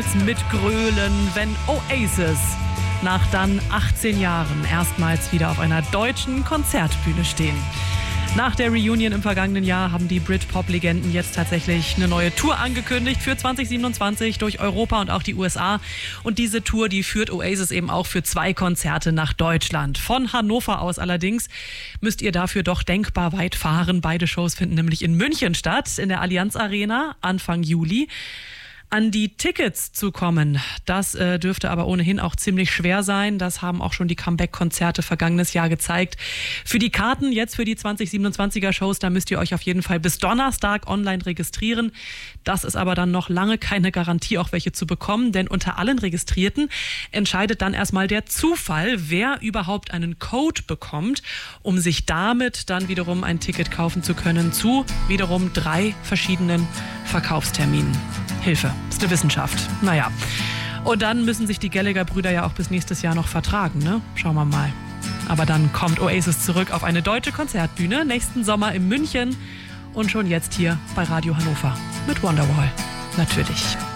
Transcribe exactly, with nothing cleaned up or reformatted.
mitgrölen, wenn Oasis nach dann achtzehn Jahren erstmals wieder auf einer deutschen Konzertbühne stehen. Nach der Reunion im vergangenen Jahr haben die Britpop-Legenden jetzt tatsächlich eine neue Tour angekündigt für zwanzig siebenundzwanzig durch Europa und auch die U S A. Und diese Tour, die führt Oasis eben auch für zwei Konzerte nach Deutschland. Von Hannover aus allerdings müsst ihr dafür doch denkbar weit fahren. Beide Shows finden nämlich in München statt, in der Allianz Arena Anfang Juli. An die Tickets zu kommen, das äh, dürfte aber ohnehin auch ziemlich schwer sein. Das haben auch schon die Comeback-Konzerte vergangenes Jahr gezeigt. Für die Karten jetzt für die zwanzig siebenundzwanziger Shows, da müsst ihr euch auf jeden Fall bis Donnerstag online registrieren. Das ist aber dann noch lange keine Garantie, auch welche zu bekommen, denn unter allen Registrierten entscheidet dann erstmal der Zufall, wer überhaupt einen Code bekommt, um sich damit dann wiederum ein Ticket kaufen zu können zu wiederum drei verschiedenen Verkaufsterminen. Hilfe, ist eine Wissenschaft. Naja, und dann müssen sich die Gallagher-Brüder ja auch bis nächstes Jahr noch vertragen, ne? Schauen wir mal. Aber dann kommt Oasis zurück auf eine deutsche Konzertbühne, nächsten Sommer in München und schon jetzt hier bei Radio Hannover mit Wonderwall. Natürlich.